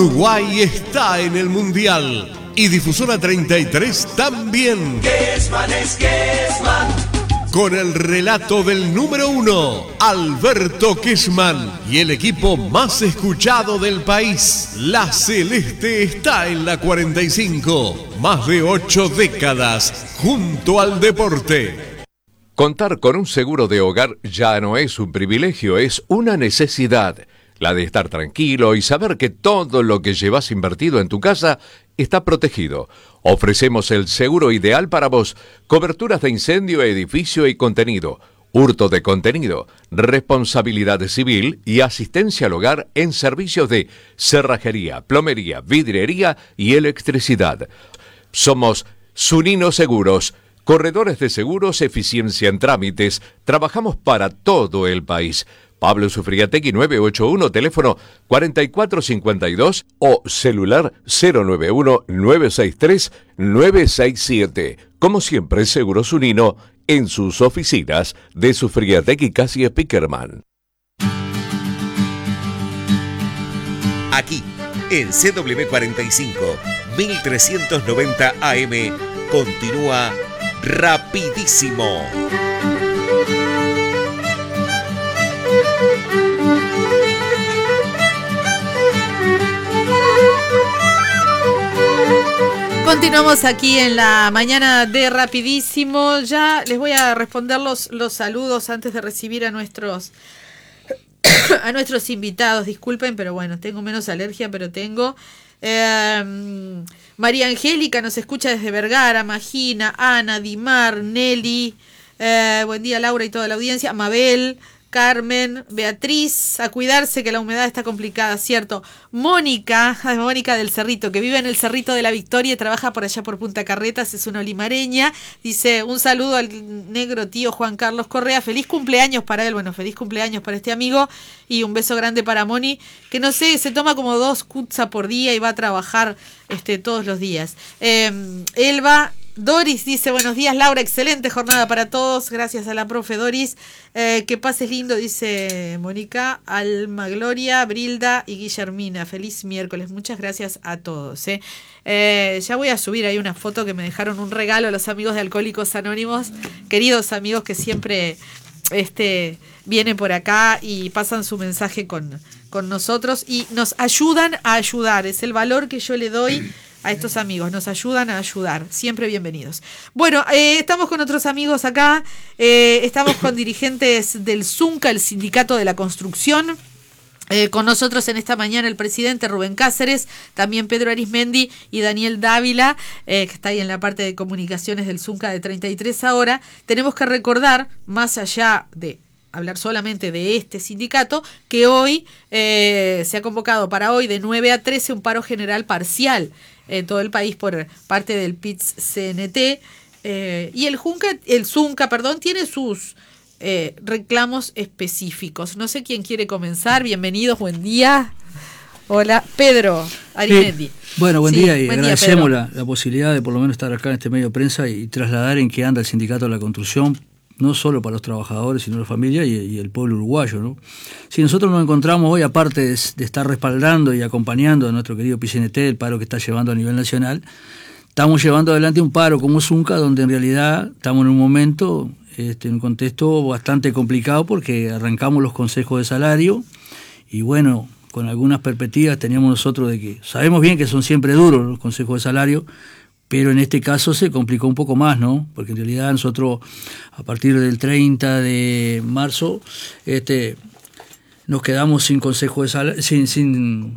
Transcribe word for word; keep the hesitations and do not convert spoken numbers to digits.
Uruguay está en el Mundial y Difusora treinta y tres también. Kessman es Kessman. Con el relato del número uno, Alberto Kessman, y el equipo más escuchado del país. La Celeste está en la cuarenta y cinco. Más de ocho décadas junto al deporte. Contar con un seguro de hogar ya no es un privilegio, es una necesidad. La de estar tranquilo y saber que todo lo que llevas invertido en tu casa está protegido. Ofrecemos el seguro ideal para vos. Coberturas de incendio, edificio y contenido. Hurto de contenido. Responsabilidad civil y asistencia al hogar en servicios de cerrajería, plomería, vidriería y electricidad. Somos Zunino Seguros. Corredores de seguros, eficiencia en trámites. Trabajamos para todo el país. Pablo Sufriategui nueve ocho uno, teléfono cuatro cuatro cinco dos o celular cero nueve uno nueve seis tres nueve seis siete. Como siempre, Seguro Zunino en sus oficinas de Sufriategui Casi Spickerman. Aquí, en C W cuarenta y cinco, mil trescientos noventa A M, continúa Rapidísimo. Continuamos aquí en la mañana de Rapidísimo. Ya les voy a responder los, los saludos antes de recibir a nuestros a nuestros invitados. Disculpen, pero bueno, tengo menos alergia, pero tengo. Eh, María Angélica nos escucha desde Vergara, Magina, Ana, Dimar, Nelly, eh, buen día Laura y toda la audiencia, Mabel, Carmen, Beatriz, a cuidarse que la humedad está complicada, cierto. Mónica, Mónica del Cerrito, que vive en el Cerrito de la Victoria y trabaja por allá por Punta Carretas, es una olimareña. Dice, un saludo al negro tío Juan Carlos Correa, feliz cumpleaños para él, bueno, feliz cumpleaños para este amigo, y un beso grande para Moni, que no sé, se toma como dos kutza por día y va a trabajar este todos los días. Eh, Elba Doris dice, buenos días Laura, excelente jornada para todos, gracias a la profe Doris, eh, que pases lindo, dice Mónica, Alma Gloria, Brilda y Guillermina, feliz miércoles, muchas gracias a todos. Eh. Eh, ya voy a subir ahí una foto que me dejaron un regalo a los amigos de Alcohólicos Anónimos, queridos amigos que siempre este, vienen por acá y pasan su mensaje con, con nosotros y nos ayudan a ayudar, es el valor que yo le doy a estos amigos, nos ayudan a ayudar, siempre bienvenidos. Bueno, eh, estamos con otros amigos acá, eh, estamos con dirigentes del ZUNCA, el Sindicato de la Construcción, eh, con nosotros en esta mañana el presidente Rubén Cáceres, también Pedro Arismendi y Daniel Dávila, eh, que está ahí en la parte de comunicaciones del ZUNCA de treinta y tres ahora. Tenemos que recordar, más allá de hablar solamente de este sindicato, que hoy eh, se ha convocado para hoy de nueve a trece un paro general parcial en todo el país por parte del P I T S C N T, eh, y el Junca, el ZUNCA, perdón, tiene sus eh, reclamos específicos. No sé quién quiere comenzar. Bienvenidos, buen día. Hola, Pedro Arismendi. Sí. Bueno, buen sí, día y buen agradecemos día, la, la posibilidad de por lo menos estar acá en este medio de prensa y trasladar en qué anda el Sindicato de la Construcción, no solo para los trabajadores, sino la familia y, y el pueblo uruguayo, ¿no? Si nosotros nos encontramos hoy, aparte de, de estar respaldando y acompañando a nuestro querido P C N T, el paro que está llevando a nivel nacional, estamos llevando adelante un paro como ZUNCA, donde en realidad estamos en un momento, este, en un contexto bastante complicado, porque arrancamos los consejos de salario, y bueno, con algunas perspectivas teníamos nosotros de que, sabemos bien que son siempre duros los consejos de salario, pero en este caso se complicó un poco más, ¿no? Porque en realidad nosotros, a partir del treinta de marzo, este, nos quedamos sin consejo de salario, sin, sin